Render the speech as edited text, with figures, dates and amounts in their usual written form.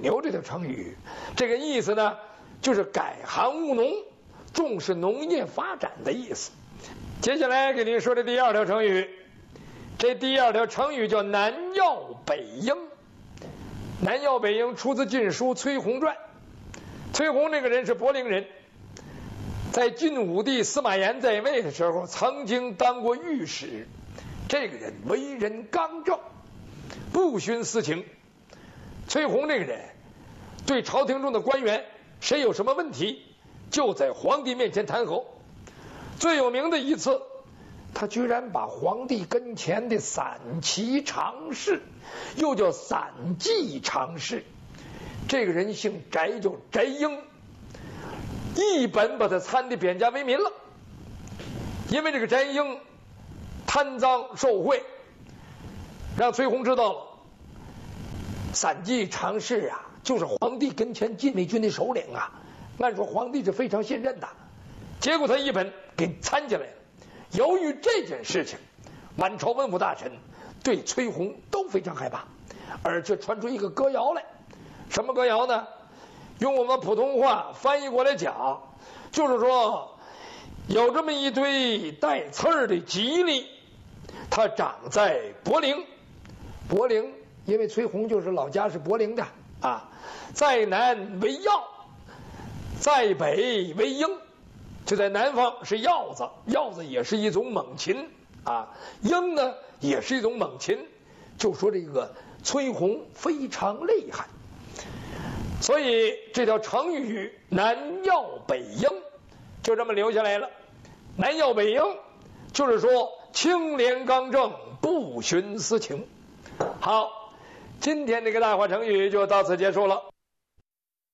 牛这条成语，这个意思呢，就是改行务农，重视农业发展的意思。接下来给您说的第二条成语，这第二条成语叫南药北鹰。南药北鹰出自《晋书·崔洪传》。崔洪这个人是柏林人，在晋武帝司马炎在位的时候，曾经当过御史。这个人为人刚正，不徇私情。崔洪这个人对朝廷中的官员，谁有什么问题，就在皇帝面前弹劾。最有名的一次，他居然把皇帝跟前的散骑常侍，又叫散骑常侍，这个人姓翟，叫翟婴，一本把他参的贬家为民了。因为这个翟婴贪赃受贿，让崔洪知道了。散骑常侍啊，就是皇帝跟前禁卫军的首领啊，按说皇帝是非常信任的，结果他一本给参进来了。由于这件事情，满朝文武大臣对崔洪都非常害怕，而且传出一个歌谣来。什么歌谣呢？用我们普通话翻译过来讲，就是说有这么一堆带刺儿的吉利，它长在柏林。柏林因为崔洪就是老家是柏林的啊，在南为药，在北为鹰。就在南方是鹞子，鹞子也是一种猛禽啊，鹰呢也是一种猛禽。就说这个崔洪非常厉害，所以这条成语南药北鹰就这么留下来了。南药北鹰就是说清廉刚正，不徇私情。好，今天这个大话成语就到此结束了。